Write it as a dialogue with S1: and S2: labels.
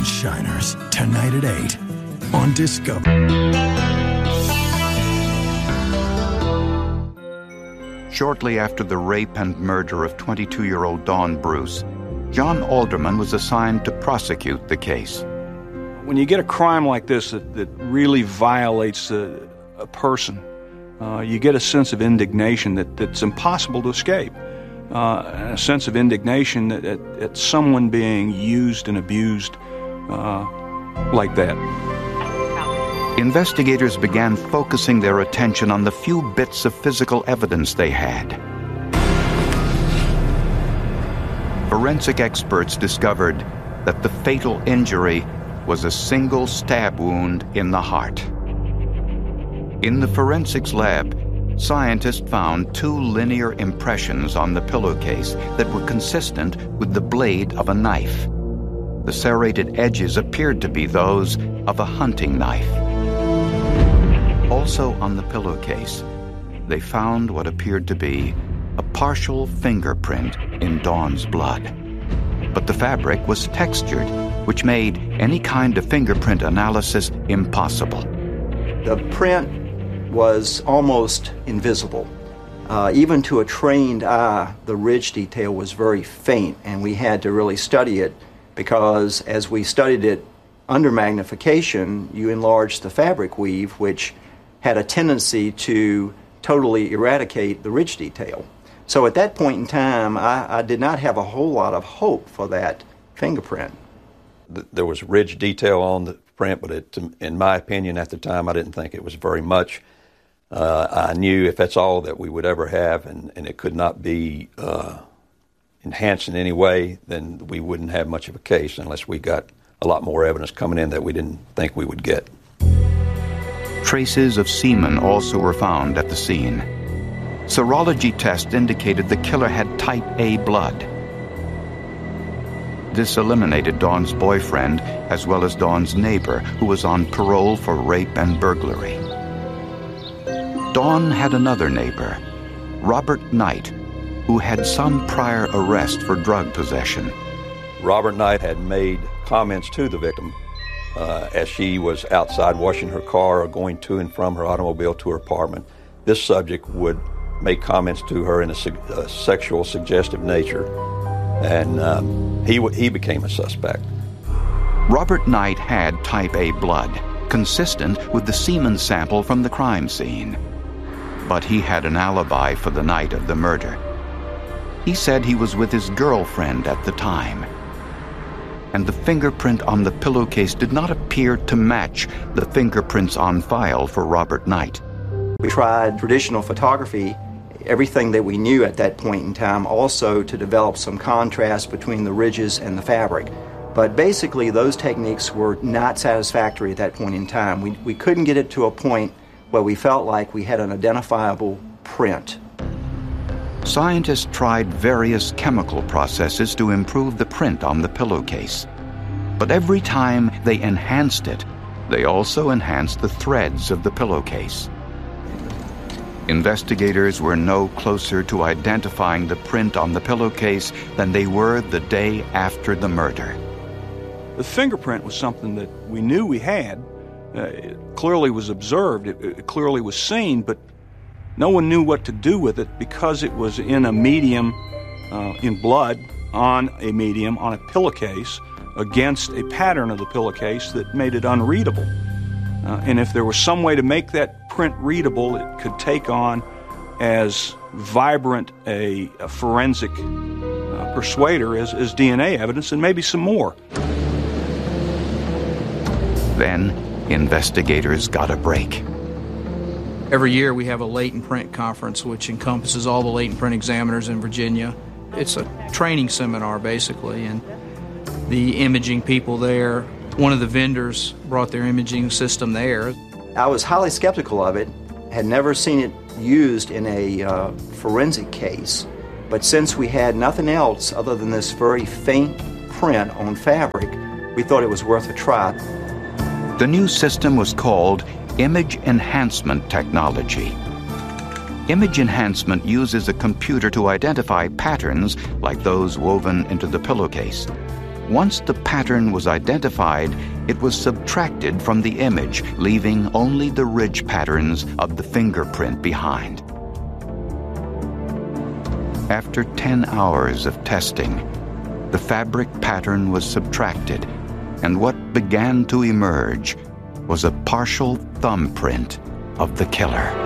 S1: Outsiders, tonight at 8 on Discovery.
S2: Shortly after the rape and murder of 22-year-old Dawn Bruce, John Alderman was assigned to prosecute the case.
S3: When you get a crime like this that really violates a person, you get a sense of indignation that's impossible to escape. A sense of indignation at someone being used and abused like that.
S2: Investigators began focusing their attention on the few bits of physical evidence they had. Forensic experts discovered that the fatal injury was a single stab wound in the heart. In the forensics lab, scientists found 2 linear impressions on the pillowcase that were consistent with the blade of a knife. The serrated edges appeared to be those of a hunting knife. Also on the pillowcase, they found what appeared to be a partial fingerprint in Dawn's blood. But the fabric was textured, which made any kind of fingerprint analysis impossible.
S4: The print was almost invisible. Even to a trained eye, the ridge detail was very faint, and we had to really study it because as we studied it under magnification, you enlarged the fabric weave, which had a tendency to totally eradicate the ridge detail. So at that point in time, I did not have a whole lot of hope for that fingerprint.
S5: There was ridge detail on the print, but in my opinion at the time, I didn't think it was very much. I knew if that's all that we would ever have and it could not be enhanced in any way, then we wouldn't have much of a case unless we got a lot more evidence coming in that we didn't think we would get.
S2: Traces of semen also were found at the scene. Serology tests indicated the killer had type A blood. This eliminated Dawn's boyfriend as well as Dawn's neighbor, who was on parole for rape and burglary. Dawn had another neighbor, Robert Knight, who had some prior arrest for drug possession.
S5: Robert Knight had made comments to the victim as she was outside washing her car or going to and from her automobile to her apartment. This subject would make comments to her in a sexual suggestive nature, and he became a suspect.
S2: Robert Knight had type A blood, consistent with the semen sample from the crime scene. But he had an alibi for the night of the murder. He said he was with his girlfriend at the time. And the fingerprint on the pillowcase did not appear to match the fingerprints on file for Robert Knight.
S4: We tried traditional photography, everything that we knew at that point in time, also to develop some contrast between the ridges and the fabric. But basically, those techniques were not satisfactory at that point in time. We couldn't get it to a point where we felt like we had an identifiable print.
S2: Scientists tried various chemical processes to improve the print on the pillowcase. But every time they enhanced it, they also enhanced the threads of the pillowcase. Investigators were no closer to identifying the print on the pillowcase than they were the day after the murder.
S3: The fingerprint was something that we knew we had. It clearly was observed, it clearly was seen, but no one knew what to do with it because it was in a medium, in blood, on a medium, on a pillowcase, against a pattern of the pillowcase that made it unreadable. And if there was some way to make that print readable, it could take on as vibrant a forensic persuader as DNA evidence and maybe some more.
S2: Then, investigators got a break.
S6: Every year we have a latent print conference which encompasses all the latent print examiners in Virginia. It's a training seminar basically, and the imaging people there, one of the vendors brought their imaging system there.
S4: I was highly skeptical of it, had never seen it used in a forensic case, but since we had nothing else other than this very faint print on fabric, we thought it was worth a try.
S2: The new system was called Image Enhancement Technology. Image enhancement uses a computer to identify patterns like those woven into the pillowcase. Once the pattern was identified, it was subtracted from the image, leaving only the ridge patterns of the fingerprint behind. After 10 hours of testing, the fabric pattern was subtracted, and what began to emerge was a partial thumbprint of the killer.